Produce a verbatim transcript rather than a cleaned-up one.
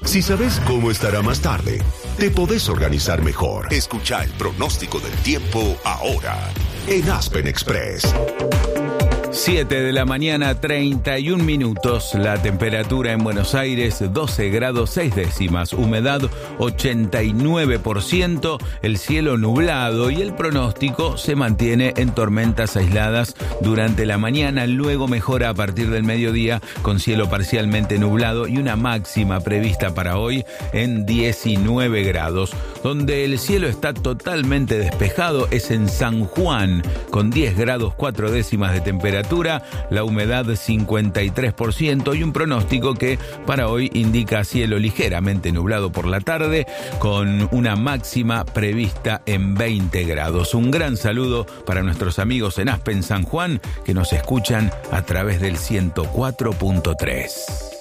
Si sabes cómo estará más tarde, te podés organizar mejor. Escucha el pronóstico del tiempo ahora en Aspen Express. siete de la mañana, treinta y un minutos. La temperatura en Buenos Aires, doce grados seis décimas. Humedad, ochenta y nueve por ciento. El cielo nublado y el pronóstico se mantiene en tormentas aisladas durante la mañana. Luego mejora a partir del mediodía con cielo parcialmente nublado y una máxima prevista para hoy en diecinueve grados. Donde el cielo está totalmente despejado es en San Juan, con diez grados cuatro décimas de temperatura. La humedad cincuenta y tres por ciento y un pronóstico que para hoy indica cielo ligeramente nublado por la tarde con una máxima prevista en veinte grados. Un gran saludo para nuestros amigos en Aspen San Juan que nos escuchan a través del ciento cuatro punto tres.